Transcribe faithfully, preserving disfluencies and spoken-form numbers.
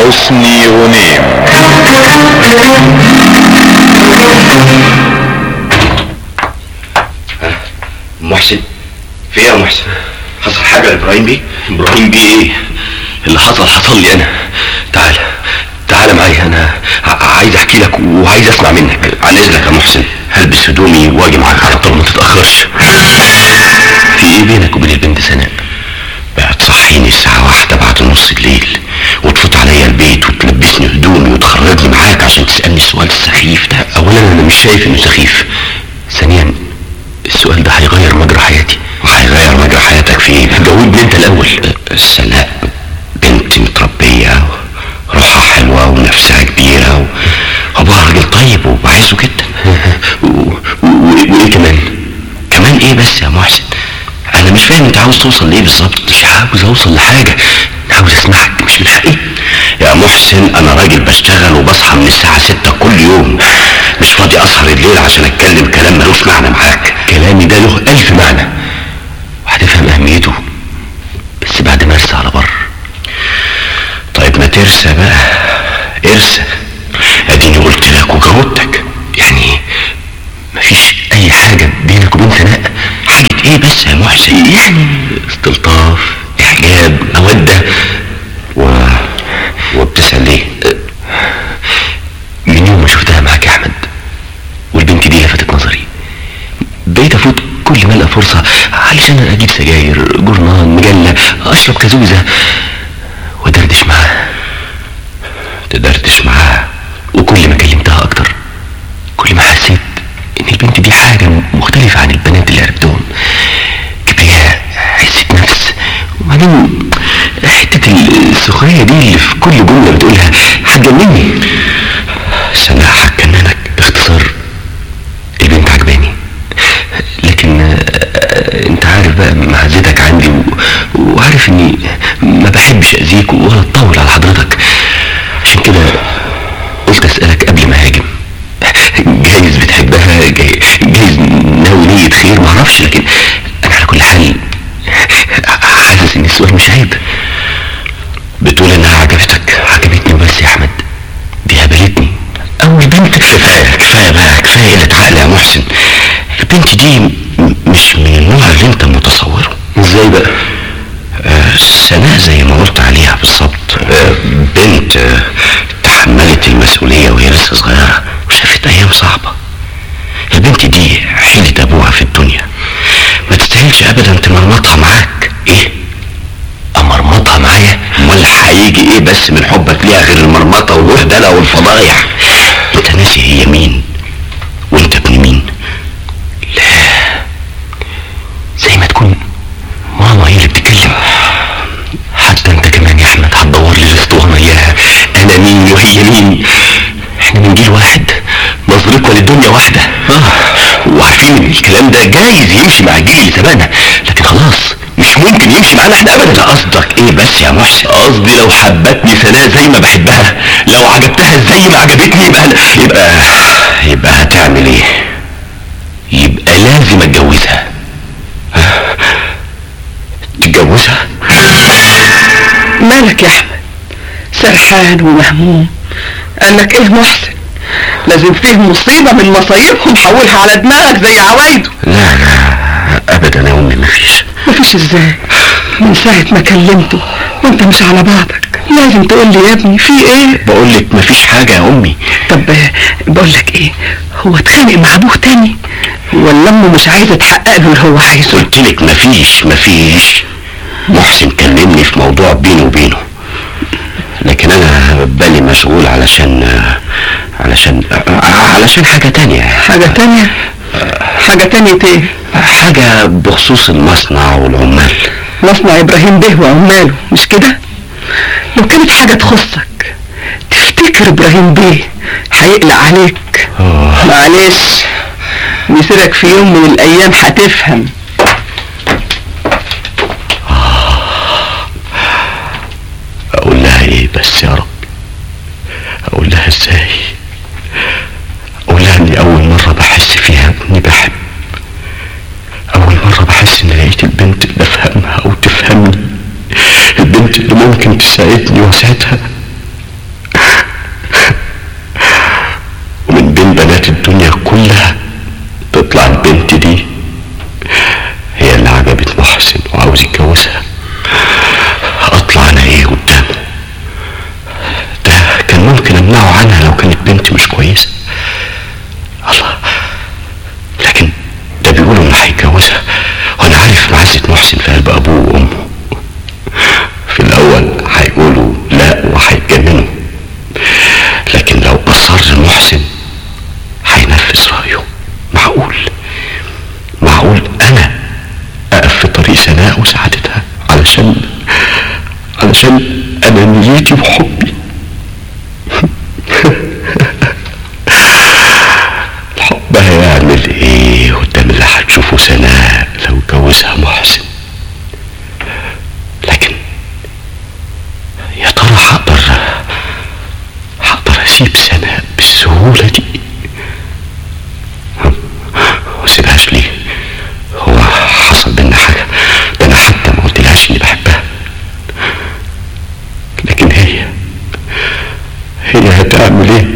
حسني غنيم. محسن، في ايه يا محسن؟ حصل حاجه لابراهيم بيه؟ ابراهيم بيه ايه؟ اللي حصل حصل لي انا. تعال تعال معايا، انا عايز احكي لك وعايز اسمع منك. عن اذنك يا محسن، هلبس هدومي واجي معاك على طول. ما تتاخرش. في ايه بينك وبين البنت سناء؟ بقى تصحيني الساعه واحدة بعد نص الليل وتفوت عليا البيت وتلبسني هدومي وتخرجني معاك عشان تسالني السؤال السخيف ده. اولا انا مش شايف انه سخيف، ثانيا السؤال ده هيغير مجرى حياتي. وهيغير مجرى حياتك في ايه؟ جاوبني انت الاول. سناء بنت متربيه، روحها حلوه ونفسها كبيره وابوها راجل طيب وبعزه جدا. وايه كمان؟ كمان ايه بس يا محسن؟ انا مش فاهم انت عاوز توصل لايه بالظبط. مش عاوز اوصل لحاجه، انا عاوز اسمعك. مش من حقي يا محسن؟ انا راجل بشتغل وبصحى من الساعه ستة كل يوم، مش فاضي اسهر الليل عشان اتكلم كلام ملوش معنى معاك. كلامي ده له الف معنى وهتفهم اهميته بس بعد ما ارسى على بر. طيب ما ترسى بقى، ارسى. اديني قلت لك وجاوبتك. يعني مفيش اي حاجه بينك وبين سناء؟ حاجه ايه بس يا محسن؟ يعني استلطاف، اعجاب، موده. و... وبتسأل ليه؟ من يوم ما شفتها معاك يا احمد والبنت دي لفتت نظري، بقيت افوت كل ما القى فرصه علشان اجيب سجاير، جورنال، مجله، اشرب كازوزه ودردش معاها. تدردش معاها؟ وكل ما كلمتها اكتر كل ما حسيت ان البنت دي حاجه مختلفه عن البنات اللي عرفتهم. كفايه عزه نفس، وبعدين حته السخريه دي اللي في كل جمله بتقولها هتجنني. سناء هتجننك؟ باختصار البنت عجباني، لكن انت عارف بقى معزتك عندي وعارف اني ما بحبش اذيك ولا اطول على حضرتك، عشان كده قلت اسالك قبل ما هاجم. جايز بتحبها، جايز ناوي نية خير، معرفش، لكن انا على كل حال حاسس ان السؤال مش عيب. بتقول انها عجبتك؟ عجبتني بس يا احمد، دي هبلتني. اول بنت. كفايه كفايه بقى، كفايه قله عقل يا محسن. البنت دي مش من النوع اللي انت متصوره. ازاي بقى؟ آه سناء زي ما قلت عليها بالظبط، آه بنت آه تحملت المسؤوليه وهي لسه صغيره وشافت ايام صعبه. البنت دي حيلة ابوها في الدنيا، ما تستاهلش ابدا تمرمطها معاك. ايه؟ امرمطها معايا؟ امال هيجي ايه بس من حبك ليها غير المرمطه والوحدله والفضايح؟ انت ناسي هي مين وانت ابن مين؟ لا، زي ما تكون ماما هي اللي بتتكلم. حتى انت كمان يا احمد هتدور لي الاسطوانه اياها انا مين وهي مين. احنا من جيل واحد، نظرتنا للدنيا واحده. اه وعارفين ان الكلام ده جايز يمشي مع الجيل اللي سبقنا، لكن خلاص مش ممكن يمشي معانا احنا ابدا. قصدك ايه بس يا محسن؟ قصدي لو حبتني سناء زي ما بحبها، لو عجبتها زي ما عجبتني، يبقى يبقى يبقى هتعمل ايه؟ يبقى لازم اتجوزها. تتجوزها؟ مالك يا احمد سرحان ومهموم؟ قالك ايه محسن؟ لازم فيه مصيبة من مصايبهم حولها على دماغك زي عوايده. لا لا ابدا يا امي، مفيش. مفيش ازاي؟ من ساعة ما كلمته وانت مش على بعضك. لازم تقول لي يا ابني في ايه. بقول لك مفيش حاجة يا امي. طب بقول لك ايه، هو اتخانق مع ابوه تاني ولا امه مش عايزة تحقق له اللي هو عايزه؟ قلت لك مفيش مفيش. محسن كلمني في موضوع بيني وبينه، لكن انا بالي مشغول علشان علشان علشان حاجة تانية. حاجة تانية؟ حاجة تانية ايه؟ حاجة بخصوص المصنع والعمال. مصنع ابراهيم بيه وعماله، مش كده؟ لو كانت حاجة تخصك تفتكر ابراهيم بيه هيقلق عليك. أوه. معلش، مسيرك في يوم من الايام هتفهم. اقول لها ايه بس يا رب؟ اقول لها ازاي؟ اقول لها اني اول مرة بحس فيها اني بحب، اول مرة بحس اني لقيت البنت اللي افهمها او تفهمني، البنت اللي ممكن تساعدني واساعدها. مش كويسة. الله، لكن ده بيقولوا انه هيتجوزها، وانا عارف معزة محسن في قلب ابوه وامه. في الاول هيقولوا لا وهيتجننوا، لكن لو اصر محسن هينفذ رايه. معقول معقول انا اقف في طريق سناء وسعادتها علشان علشان انانيتي وحبي؟ الحب هيعمل ايه قدام اللي هتشوفه سناء لو اتجوزها محسن؟ لكن يا ترى هقدر هقدر اسيب سناء بالسهولة دي؟ واسيبهاش ليه؟ هو حصل بينا حاجة؟ ده انا حتى ما قلتلهاش اني بحبها. لكن هي هي هتعمل ايه